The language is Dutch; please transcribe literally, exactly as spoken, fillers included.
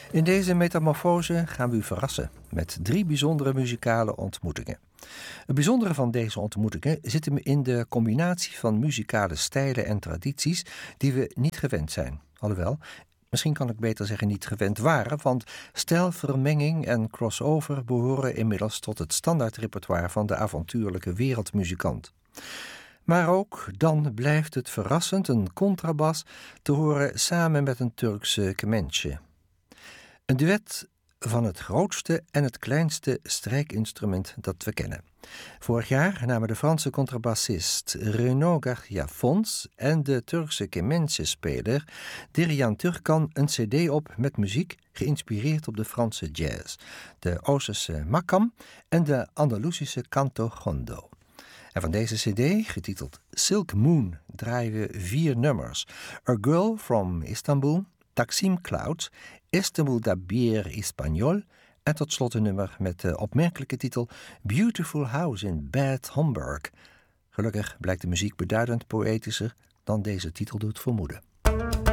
In deze metamorfose gaan we u verrassen met drie bijzondere muzikale ontmoetingen. Het bijzondere van deze ontmoetingen zit hem in de combinatie van muzikale stijlen en tradities die we niet gewend zijn. Alhoewel, misschien kan ik beter zeggen niet gewend waren, want stijlvermenging en crossover behoren inmiddels tot het standaardrepertoire van de avontuurlijke wereldmuzikant. Maar ook dan blijft het verrassend een contrabas te horen samen met een Turkse kemençe. Een duet van het grootste en het kleinste strijkinstrument dat we kennen. Vorig jaar namen de Franse contrabassist Renaud Garcia Fons en de Turkse kemençe-speler Deryan Türkan een cd op met muziek geïnspireerd op de Franse jazz, de Oosterse makam en de Andalusische canto hondo. En van deze cd, getiteld Silk Moon, draaien we vier nummers. A Girl from Istanbul, Taksim Clouds, Istanbul da Bir Español en tot slot een nummer met de opmerkelijke titel Beautiful House in Bad Homburg. Gelukkig blijkt de muziek beduidend poëtischer dan deze titel doet vermoeden.